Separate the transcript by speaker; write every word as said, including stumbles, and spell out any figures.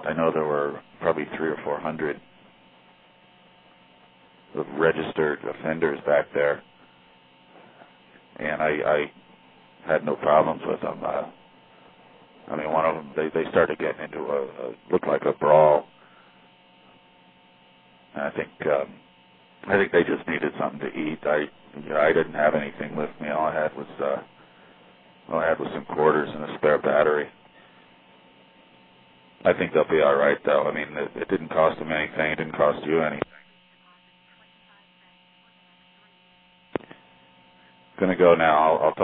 Speaker 1: out. I know there were probably three or four hundred registered offenders back there, and I, I had no problems with them. Uh, I mean, one of them, they, they started getting into a, a looked like a brawl. And I think um, I think they just needed something to eat. I you know, I didn't have anything with me. All I had was uh, all I had was some quarters and a spare battery. I think they'll be all right, though. I mean, it, it didn't cost them anything. It didn't cost you anything. Going to go now. I'll, I'll talk.